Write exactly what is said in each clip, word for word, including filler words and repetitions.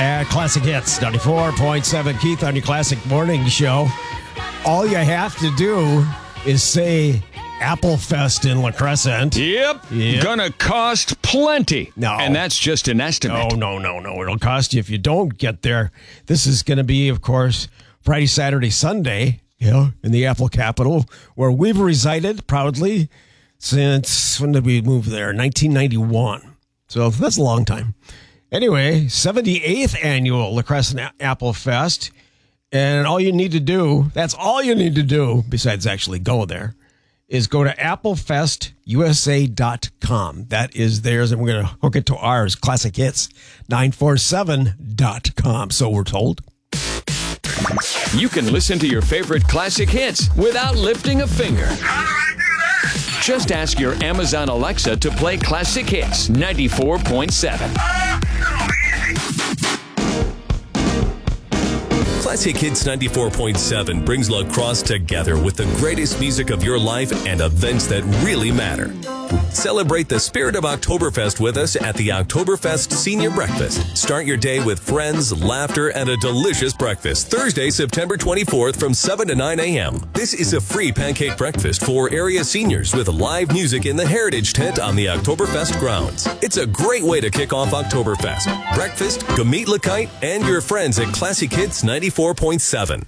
at Classic Hits, ninety-four point seven. Keith on your Classic Morning Show. All you have to do is say Apple Fest in La Crescent. Yep. Yep. Gonna cost plenty. No. And that's just an estimate. No, no, no, no. It'll cost you if you don't get there. This is going to be, of course, Friday, Saturday, Sunday, you know, in the Apple capital, where we've resided proudly since, when did we move there? nineteen ninety-one. So that's a long time. Anyway, seventy-eighth annual La Crescent Apple Fest. And all you need to do, that's all you need to do, besides actually go there, is go to apple fest u s a dot com. That is theirs, and we're going to hook it to ours, classic hits nine four seven dot com, so we're told. You can listen to your favorite classic hits without lifting a finger. How do I do that? Just ask your Amazon Alexa to play Classic Hits ninety-four point seven. Oh, so easy. Classic Hits ninety-four point seven brings La Crosse together with the greatest music of your life and events that really matter. Celebrate the spirit of Oktoberfest with us at the Oktoberfest Senior Breakfast. Start your day with friends, laughter, and a delicious breakfast. Thursday, September twenty-fourth from seven to nine a.m. This is a free pancake breakfast for area seniors with live music in the Heritage Tent on the Oktoberfest grounds. It's a great way to kick off Oktoberfest. Breakfast, Gamit Lakite, and your friends at Classic Hits ninety-four point seven.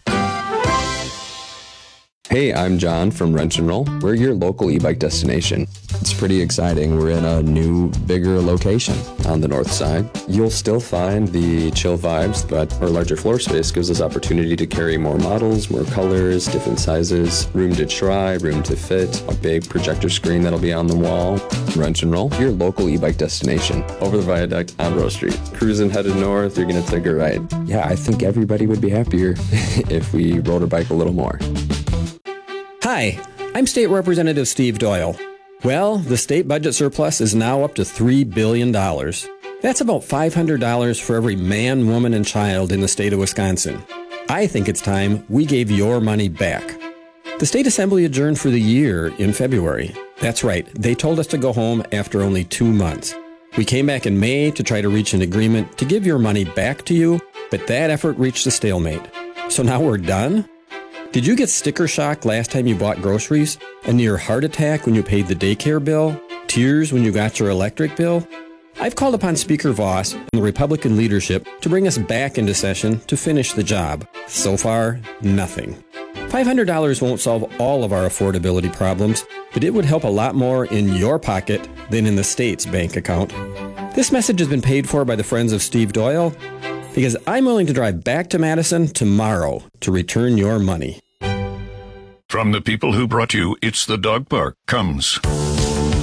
Hey, I'm John from Wrench and Roll. We're your local e-bike destination. It's pretty exciting. We're in a new, bigger location on the north side. You'll still find the chill vibes, but our larger floor space gives us opportunity to carry more models, more colors, different sizes, room to try, room to fit, a big projector screen that'll be on the wall. Wrench and Roll, your local e-bike destination. Over the viaduct on Rose Street. Cruising headed north, you're going to take a ride. Yeah, I think everybody would be happier if we rode a bike a little more. Hi, I'm State Representative Steve Doyle. Well, the state budget surplus is now up to three billion dollars. That's about five hundred dollars for every man, woman, and child in the state of Wisconsin. I think it's time we gave your money back. The State Assembly adjourned for the year in February. That's right, they told us to go home after only two months. We came back in May to try to reach an agreement to give your money back to you, but that effort reached a stalemate. So now we're done? Did you get sticker shock last time you bought groceries? A near heart attack when you paid the daycare bill? Tears when you got your electric bill? I've called upon Speaker Voss and the Republican leadership to bring us back into session to finish the job. So far, nothing. five hundred dollars won't solve all of our affordability problems, but it would help a lot more in your pocket than in the state's bank account. This message has been paid for by the Friends of Steve Doyle, because I'm willing to drive back to Madison tomorrow to return your money. From the people who brought you It's the Dog Park comes